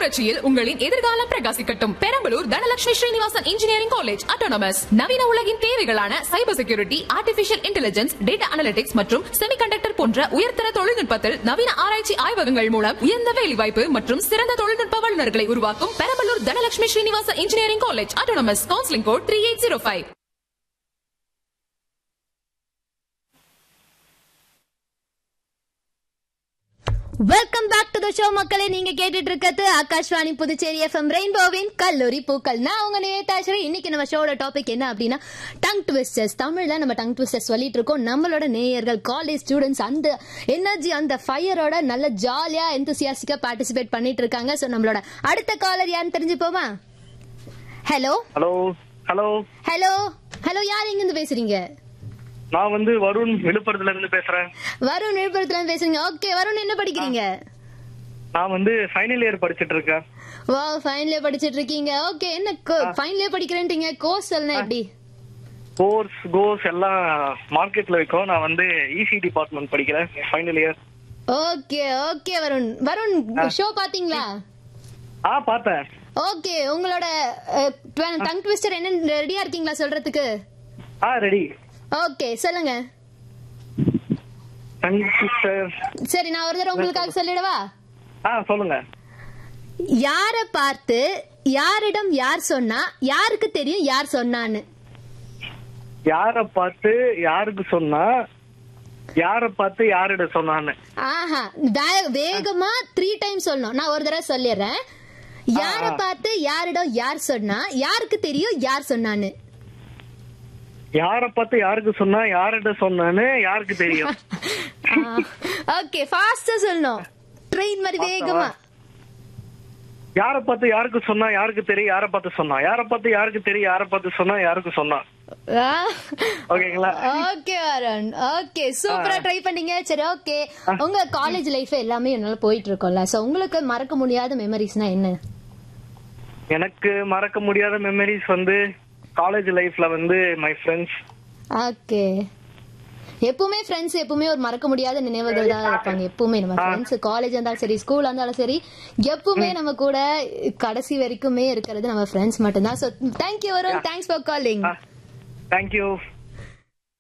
புரட்சியில் உங்களின் எதிர்காலம் பிரகாசிக்கட்டும். Perambalur Dhanalakshmi Srinivasan engineering college autonomous. நவீன உலகின் தேவைகளான cyber security, artificial intelligence, data analytics மற்றும் செமிகண்டக்டர் போன்ற உயர்தர தொழில்நுட்பத்தில் நவீன ஆராய்ச்சி ஆய்வகங்கள் மூலம் உயர்ந்த வேலைவாய்ப்பு மற்றும் சிறந்த தொழில்நுட்ப வல்லுநர்களை உருவாக்கும் Perambalur Dhanalakshmi Srinivasan engineering college autonomous. Counselling code 3805. Welcome back to the show மக்களே. நீங்க கேட்டுட்டு இருக்கிறது ஆகாஷ்வாணி புதுச்சேரி எஃப்எம் ரெயின்போவின் கல்லூரி பூக்கள். நான் உங்க நேதாஸ்ரீ. இன்னைக்கு நம்ம ஷோட டாபிக் என்ன அப்படின்னா டங் ட்விஸ்டர்ஸ். தமிழ்ல நம்ம டங் ட்விஸ்டர்ஸ் சொல்லிட்டு இருக்கோம். நம்மளோட நேயர்கள் காலேஜ் ஸ்டூடெண்ட்ஸ் அந்த எனர்ஜி அந்த ஃபயரோட நல்ல ஜாலியா எந்தூசியாஸ்டிக்கா பார்ட்டிசிபேட் பண்ணிட்டு இருக்காங்க. சோ நம்மளோட அடுத்த காலர் யாருன்னு தெரிஞ்சுப்போமா? Hello hello hello hello hello யார் எங்க இருந்து பேசுறீங்க? நான் வந்து வருண் விழுப்புரத்துல இருந்து பேசுறேன். வருண் விழுப்புரத்துல இருந்து பேசுறீங்க. ஓகே வருண், என்ன படிக்கிறீங்க? நான் வந்து ஃபைனல் இயர் படிச்சிட்டு இருக்கேன். வாவ், ஃபைனல் இயர் படிச்சிட்டு இருக்கீங்க. ஓகே, என்ன ஃபைனல் இயர் படிக்கிறேன்றீங்க? கோர்ஸ் எல்லாம் எப்படி? கோர்ஸ் எல்லாம் மார்க்கெட்ல வைக்கும். நான் வந்து இசி டிபார்ட்மெண்ட் படிக்கிறேன், final year. Okay okay Varun. Varun, show பாத்தீங்களா? பார்த்தேன். ஓகே, உங்களோட டங் ட்விஸ்டர் என்ன ரெடியா இருக்கீங்களா சொல்றதுக்கு? ரெடி. ஓகே சொல்லுங்க. Tongue twister. சரி, நான் ஒரு தடவை உங்களுக்காக சொல்லிடவா? சொல்லுங்க. யார பார்த்து யாரிடம் யார் சொன்னா யாருக்கு தெரியும் யார் சொன்னான்னு? யார பார்த்து யாருக்கு சொன்னா யார பார்த்து யாரிடம் சொன்னான்னு? ஆஹா, வேகமா 3 டைம் சொல்லணும். நான் ஒரு தடவை சொல்லிடுறேன். யார பார்த்து யாரிடம் யார் சொன்னா யாருக்கு தெரியும் யார் சொன்னான்னு? யார பார்த்து யாருக்கு சொன்னா யாரிடம் சொன்னான்னு யாருக்கு தெரியும்? ஓகே, ஃபாஸ்டா சொல்லணும். ட்ரெயின் மாதிரி வேகமா. யார பார்த்து யாருக்கு சொன்னா யாருக்கு தெரியும் யார பார்த்து சொன்னா யார பார்த்து யாருக்கு தெரியும் யார பார்த்து சொன்னா யாருக்கு சொன்னா? ஓகேங்களா? ஓகே வருண். ஓகே, சூப்பரா ட்ரை பண்ணீங்க. சரி, ஓகே, உங்க காலேஜ் லைஃப் எல்லாமே என்னால போயிட்டு இருக்கோம்ல. சோ உங்களுக்கு மறக்க முடியாத மெமரிஸ்னா என்ன? எனக்கு மறக்க முடியாத மெமரிஸ் வந்து காலேஜ் லைஃப்ல வந்து மை ஃப்ரெண்ட்ஸ். ஓகே, எப்பவுமே ஃப்ரெண்ட்ஸ் எப்பவுமே ஒரு மறக்க முடியாத நினைவுகள் தான் இருப்பாங்க. எப்பவுமே நம்ம ஃப்ரெண்ட்ஸ் காலேஜ் இருந்தாலும் சரி, ஸ்கூல் இருந்தாலும் சரி, எப்பவுமே நம்ம கூட கடைசி வரைக்குமே இருக்கிறது நம்ம ஃப்ரெண்ட்ஸ் மட்டும்தான். So thank you Varun. Thanks for calling. Thank you.